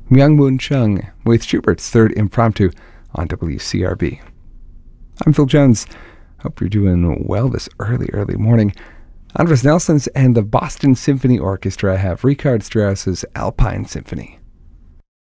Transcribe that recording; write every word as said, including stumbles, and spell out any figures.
Myung-Moon Chung with Schubert's Third Impromptu on W C R B. I'm Phil Jones. Hope you're doing well this early, early morning. Andres Nelsons and the Boston Symphony Orchestra have Richard Strauss's Alpine Symphony.